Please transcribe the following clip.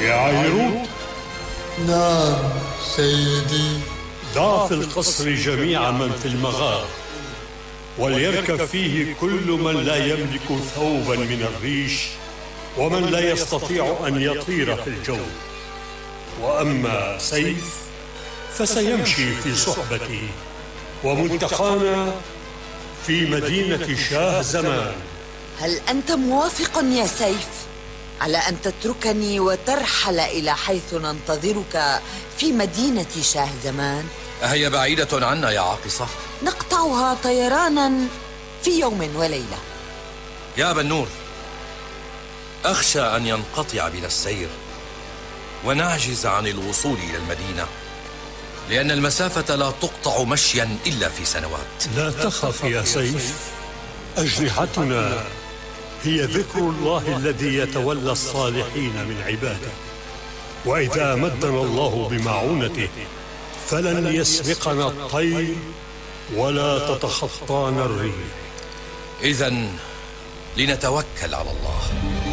يا عيروت. نعم سيدي. ضع في القصر جميع من في المغار، وليركب فيه كل من لا يملك ثوبا من الريش ومن لا يستطيع أن يطير في الجو. وأما سيف فسيمشي في صحبتي، وملتقانا في مدينة شاه زمان. هل أنت موافق يا سيف على أن تتركني وترحل إلى حيث ننتظرك في مدينة شاه زمان؟ أهي بعيدة عنا يا عاقصة؟ نقطعها طيرانا في يوم وليلة. يا بنور، أخشى أن ينقطع بنا السير ونعجز عن الوصول إلى المدينة، لأن المسافة لا تقطع مشيا إلا في سنوات. لا تخف يا سيف، أجنحتنا هي ذكر الله الذي يتولى الصالحين من عباده، وإذا أمدنا الله بمعونته فلن يسبقنا الطير ولا تتخطانا الريح. إذن لنتوكل على الله.